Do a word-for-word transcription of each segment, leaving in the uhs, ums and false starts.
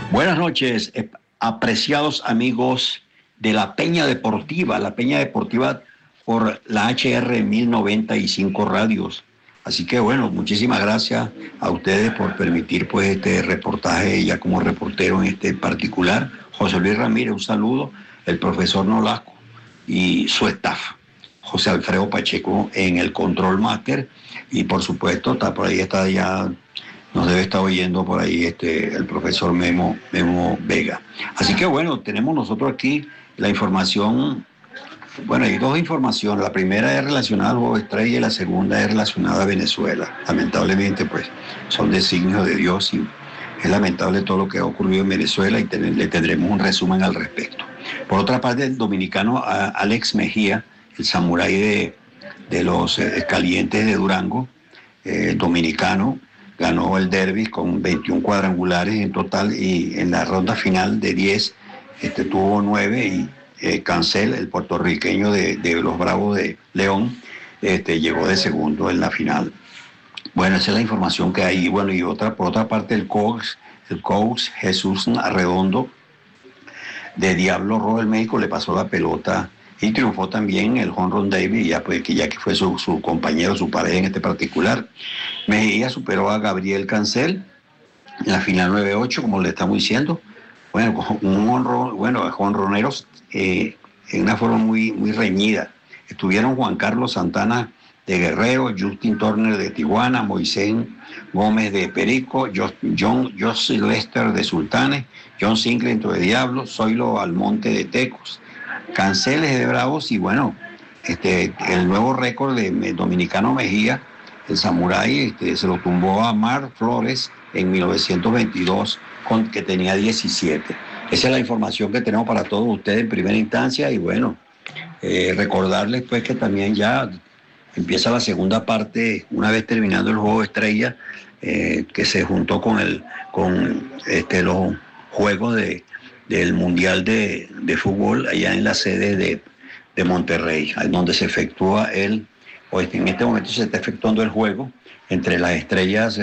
Buenas noches, eh, apreciados amigos de la Peña Deportiva, la Peña Deportiva por la H R mil noventa y cinco Radios. Así que bueno, muchísimas gracias a ustedes por permitir pues este reportaje ya como reportero en este particular. José Luis Ramírez, un saludo, el profesor Nolasco y su staff. José Alfredo Pacheco en el Control Master y por supuesto está por ahí, está ya, nos debe estar oyendo por ahí este, el profesor Memo, Memo Vega. Así que bueno, tenemos nosotros aquí la información, bueno, hay dos informaciones, la primera es relacionada al juego estrella y la segunda es relacionada a Venezuela. Lamentablemente pues son designios de Dios y es lamentable todo lo que ha ocurrido en Venezuela y ten, le tendremos un resumen al respecto. Por otra parte, el dominicano Alex Mejía, el samurái de, de los eh, calientes de Durango, eh, dominicano, ganó el derby con veintiún cuadrangulares en total y en la ronda final de diez este, tuvo nueve y eh, Cancel, el puertorriqueño de, de los Bravos de León, este, llegó de segundo en la final. Bueno, esa es la información que hay. Bueno, y otra, por otra parte, el coach, el coach Jesús Arredondo de Diablo Rojo del México le pasó la pelota y triunfó también el home run David, ya, pues, que ya que fue su, su compañero, su pareja en este particular. Mejía superó a Gabriel Cancel en la final nueve ocho, como le estamos diciendo. Bueno, un honro, bueno, jonroneros eh, en una forma muy, muy reñida. Estuvieron Juan Carlos Santana de Guerrero, Justin Turner de Tijuana, Moisés Gómez de Perico, John José Lester de Sultanes, John Sinclair de Diablo, Zoilo Almonte de Tecos, Canceles de Bravos y bueno, este, el nuevo récord de dominicano Mejía, el samurái, este, se lo tumbó a Mar Flores en mil novecientos veintidós, con, que tenía diecisiete. Esa es la información que tenemos para todos ustedes en primera instancia y bueno, eh, recordarles pues que también ya empieza la segunda parte, una vez terminando el juego estrella, eh, que se juntó con, el, con este, los juegos de, del Mundial de, de Fútbol allá en la sede de, de Monterrey, donde se efectúa el, pues en este momento se está efectuando el juego entre las estrellas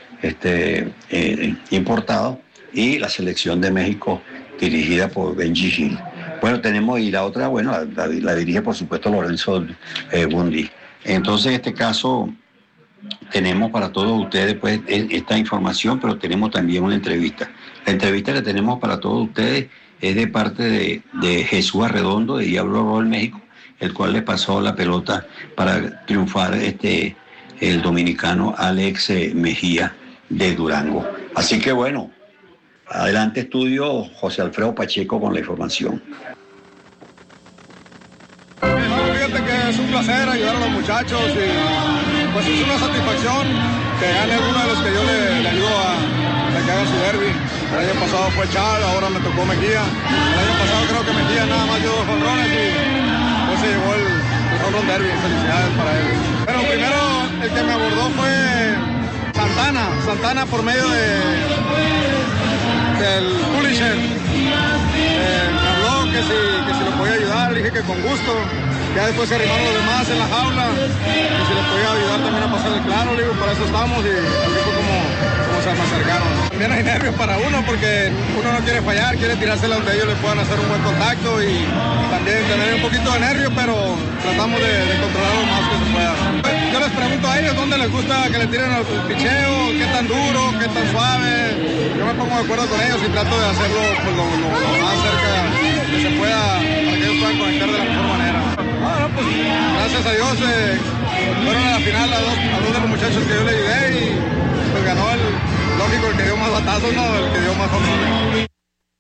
este, eh, importadas y la selección de México dirigida por Benji Gil. Bueno, tenemos, y la otra, bueno, la, la dirige por supuesto Lorenzo eh, Bundy. Entonces, en este caso, tenemos para todos ustedes pues esta información, pero tenemos también una entrevista. La entrevista que tenemos para todos ustedes es de parte de, de Jesús Arredondo, de Diablo Rojo del México, el cual le pasó la pelota para triunfar este, el dominicano Alex Mejía de Durango. Así que bueno, adelante estudio José Alfredo Pacheco con la información. Fíjate que es un placer ayudar a los muchachos y pues es una satisfacción que gane uno de los que yo le, le ayudo a, a que hagan su derby. El año pasado fue Chal, ahora me tocó Mejía. El año pasado creo que Mejía nada más dio dos jonrones y pues se llevó el, el jonrón derby. Felicidades para él. Pero primero el que me abordó fue Santana, Santana por medio de del Pulisher. Eh, me habló que si, que si lo podía ayudar, le dije que con gusto. Ya después se arrimaron los demás en la jaula, y si les podía ayudar también a pasar el claro, le digo, para eso estamos, y así fue como, como se me acercaron. También hay nervios para uno, porque uno no quiere fallar, quiere tirársela donde ellos le puedan hacer un buen contacto, y también tener un poquito de nervio, pero tratamos de, de controlar lo más que se pueda. Yo les pregunto a ellos dónde les gusta que le tiren el picheo, qué tan duro, qué tan suave. Yo me pongo de acuerdo con ellos y trato de hacerlo pues, lo, lo, lo más cerca que se pueda, para que ellos puedan conectar de la mejor manera. Bueno, pues gracias a Dios eh, fueron a la final a dos, a dos de los muchachos que yo le ayudé y pues ganó el, lógico, el que dio más batazos, no, el que dio más jonrones.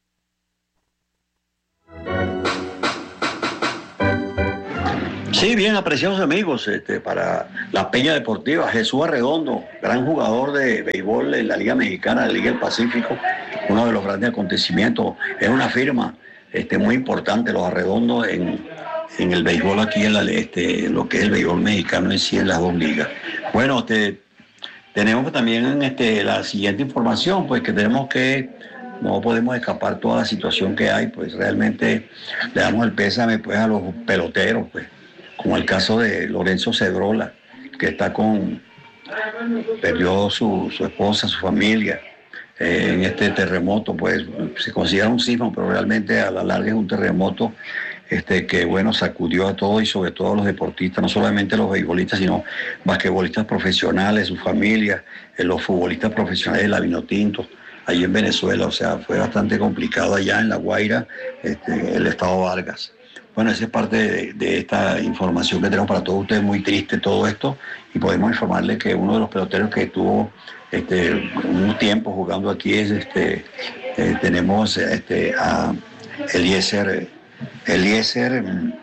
Sí, bien, apreciados amigos, este, para la Peña Deportiva, Jesús Arredondo, gran jugador de béisbol en la Liga Mexicana, la Liga del Pacífico, uno de los grandes acontecimientos, es una firma este, muy importante, los Arredondos en, en el béisbol aquí, en la, este, lo que es el béisbol mexicano en sí, en las dos ligas. Bueno, te, tenemos también este, la siguiente información, pues que tenemos que, no podemos escapar toda la situación que hay, pues realmente le damos el pésame pues a los peloteros, pues, como el caso de Lorenzo Cedrola, que está con, perdió su, su esposa, su familia, eh, en este terremoto, pues se considera un sismo, pero realmente a la larga es un terremoto este, que, bueno, sacudió a todos y sobre todo a los deportistas, no solamente los beisbolistas, sino basquetbolistas profesionales, sus familias, eh, los futbolistas profesionales de la Vinotinto, allí en Venezuela. O sea, fue bastante complicado allá en La Guaira, este, el estado Vargas. Bueno, esa es parte de, de esta información que tenemos para todos ustedes, muy triste todo esto, y podemos informarles que uno de los peloteros que estuvo este, un tiempo jugando aquí es, este, eh, tenemos este, a Eliezer, Eliezer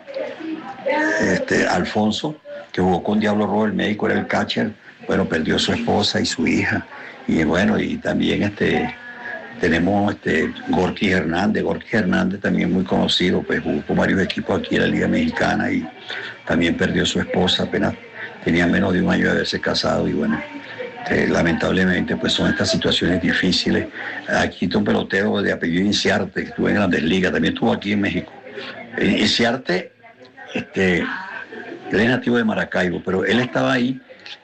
este, Alfonso, que jugó con Diablo Rojo, el médico era el catcher, bueno, perdió a su esposa y su hija, y bueno, y también este... Tenemos este, Gorky Hernández, Gorky Hernández también muy conocido, pues jugó con varios equipos aquí en la Liga Mexicana y también perdió a su esposa, apenas tenía menos de un año de haberse casado y bueno, eh, lamentablemente pues son estas situaciones difíciles. Aquí está un pelotero de apellido Inciarte, que estuvo en Grandes Ligas, también estuvo aquí en México. Eh, Inciarte, este, él es nativo de Maracaibo, pero él estaba ahí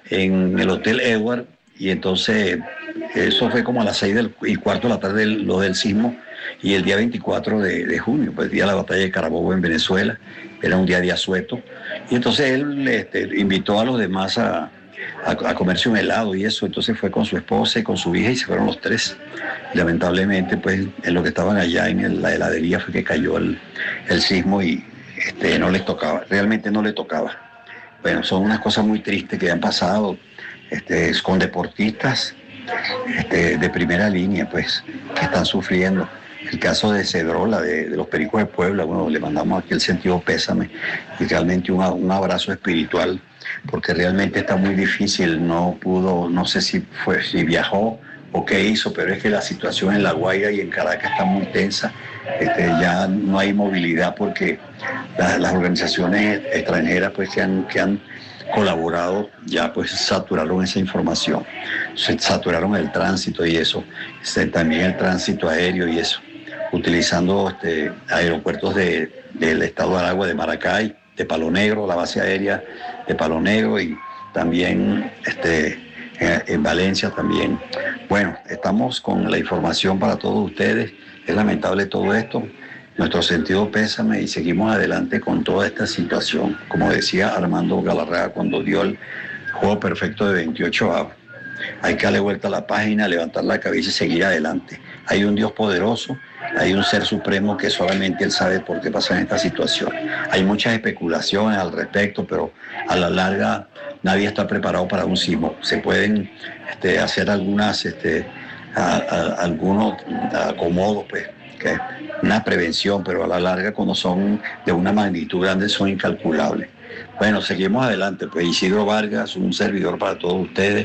en el Hotel Edward y entonces... Eso fue como a las seis del, y cuarto de la tarde, lo del sismo, y el día veinticuatro de, de junio, pues el día de la batalla de Carabobo en Venezuela, era un día de asueto, y entonces él este, invitó a los demás a, a, a comerse un helado y eso, entonces fue con su esposa y con su hija y se fueron los tres. Lamentablemente, pues en lo que estaban allá en el, la heladería fue que cayó el, el sismo y este, no les tocaba, realmente no les tocaba. Bueno, son unas cosas muy tristes que han pasado este, con deportistas, Este, de primera línea, pues, que están sufriendo. El caso de Cedrola, de, de los Pericos de Puebla, bueno, le mandamos aquí el sentido pésame y realmente un, un abrazo espiritual, porque realmente está muy difícil, no pudo, no sé si fue, si viajó o qué hizo, pero es que la situación en La Guaira y en Caracas está muy tensa, este, ya no hay movilidad porque la, las organizaciones extranjeras, pues, que han, que han colaborado, ya pues saturaron esa información, se saturaron el tránsito y eso, este, también el tránsito aéreo y eso, utilizando este, aeropuertos de, del estado de Aragua, de Maracay, de Palo Negro, la base aérea de Palo Negro y también este, en, en Valencia también. Bueno, estamos con la información para todos ustedes, es lamentable todo esto. Nuestro sentido pésame y seguimos adelante con toda esta situación. Como decía Armando Galarraga cuando dio el juego perfecto de veintiocho avos, hay que darle vuelta a la página, levantar la cabeza y seguir adelante. Hay un Dios poderoso, hay un ser supremo que solamente Él sabe por qué pasa en esta situación. Hay muchas especulaciones al respecto, pero a la larga nadie está preparado para un sismo. Se pueden este, hacer algunas, este, a, a, algunos acomodos, pues, que una prevención, pero a la larga cuando son de una magnitud grande son incalculables. Bueno, seguimos adelante, pues Isidro Vargas, un servidor para todos ustedes,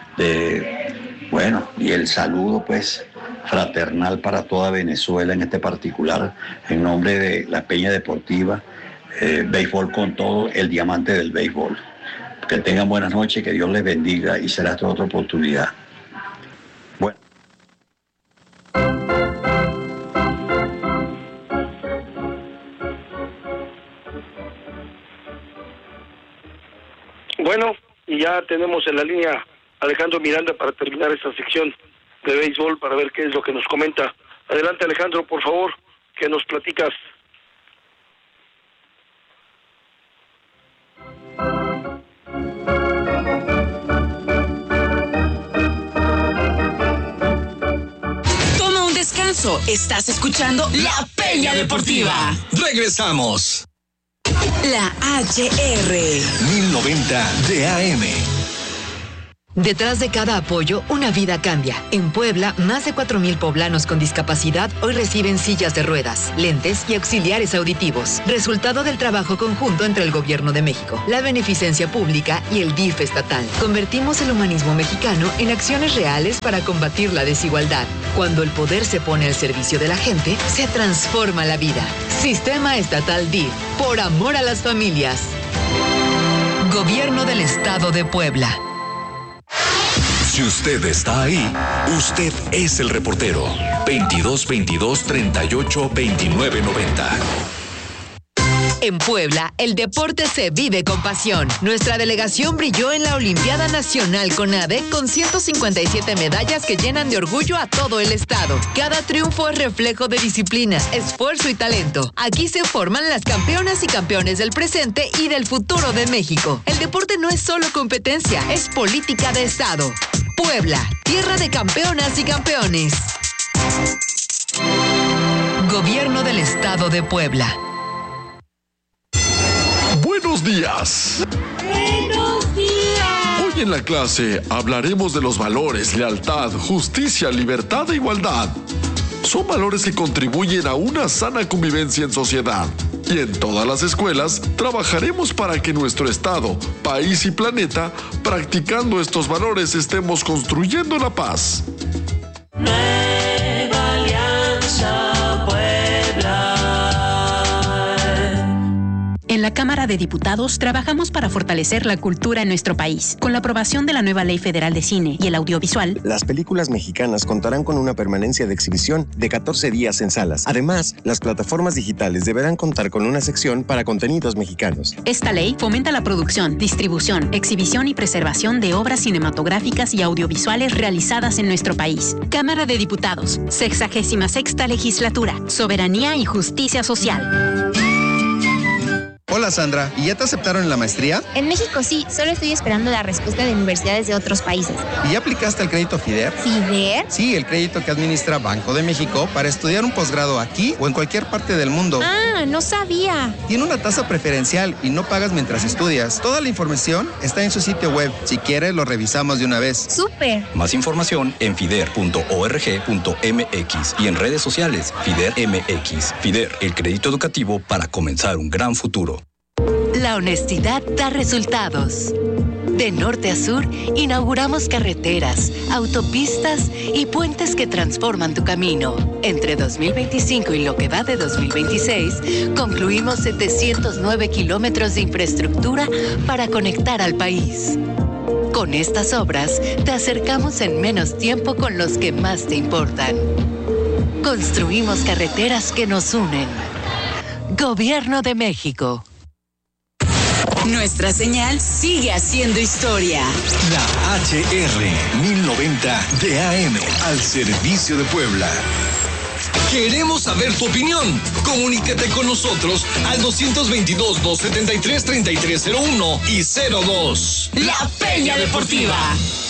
de, bueno, y el saludo pues fraternal para toda Venezuela en este particular, en nombre de la Peña Deportiva, eh, Béisbol con Todo, el diamante del béisbol. Que tengan buenas noches, que Dios les bendiga y será hasta otra oportunidad. Bueno. Bueno, y ya tenemos en la línea a Alejandro Miranda para terminar esta sección de béisbol, para ver qué es lo que nos comenta. Adelante, Alejandro, por favor, que nos platicas. Toma un descanso, estás escuchando La Peña Deportiva. Regresamos. La H R mil noventa de A M. Detrás de cada apoyo, una vida cambia. En Puebla, más de cuatro mil poblanos con discapacidad hoy reciben sillas de ruedas, lentes y auxiliares auditivos. Resultado del trabajo conjunto entre el Gobierno de México, la Beneficencia Pública y el D I F estatal. Convertimos el humanismo mexicano en acciones reales para combatir la desigualdad. Cuando el poder se pone al servicio de la gente, se transforma la vida. Sistema Estatal D I F, por amor a las familias. Gobierno del Estado de Puebla. Si usted está ahí, usted es el reportero. veintidós veintidós treinta y ocho veintinueve noventa. En Puebla, el deporte se vive con pasión. Nuestra delegación brilló en la Olimpiada Nacional CONADE con ciento cincuenta y siete medallas que llenan de orgullo a todo el estado. Cada triunfo es reflejo de disciplina, esfuerzo y talento. Aquí se forman las campeonas y campeones del presente y del futuro de México. El deporte no es solo competencia, es política de estado. Puebla, tierra de campeonas y campeones. Gobierno del Estado de Puebla. Buenos días. Buenos días. Hoy en la clase hablaremos de los valores, lealtad, justicia, libertad e igualdad. Son valores que contribuyen a una sana convivencia en sociedad. Y en todas las escuelas trabajaremos para que nuestro estado, país y planeta, practicando estos valores, estemos construyendo la paz. Nueva Alianza Puebla. En la Cámara de Diputados trabajamos para fortalecer la cultura en nuestro país. Con la aprobación de la nueva Ley Federal de Cine y el Audiovisual, las películas mexicanas contarán con una permanencia de exhibición de catorce días en salas. Además, las plataformas digitales deberán contar con una sección para contenidos mexicanos. Esta ley fomenta la producción, distribución, exhibición y preservación de obras cinematográficas y audiovisuales realizadas en nuestro país. Cámara de Diputados, sexagésima sexta legislatura, soberanía y justicia social. Hola Sandra, ¿y ya te aceptaron en la maestría? En México sí, solo estoy esperando la respuesta de universidades de otros países. ¿Y ya aplicaste al crédito FIDER? ¿FIDER? Sí, el crédito que administra Banco de México para estudiar un posgrado aquí o en cualquier parte del mundo. Ah, no sabía. Tiene una tasa preferencial y no pagas mientras estudias. Toda la información está en su sitio web. Si quieres, lo revisamos de una vez. ¡Súper! Más información en fider punto org punto m x y en redes sociales FIDER M X. FIDER, el crédito educativo para comenzar un gran futuro. La honestidad da resultados. De norte a sur, inauguramos carreteras, autopistas y puentes que transforman tu camino. Entre dos mil veinticinco y lo que va de dos mil veintiséis, concluimos setecientos nueve kilómetros de infraestructura para conectar al país. Con estas obras, te acercamos en menos tiempo con los que más te importan. Construimos carreteras que nos unen. Gobierno de México. Nuestra señal sigue haciendo historia. La H R mil noventa de A M al servicio de Puebla. Queremos saber tu opinión. Comunícate con nosotros al dos veintidós, doscientos setenta y tres, treinta y tres cero uno y cero dos. La Peña Deportiva.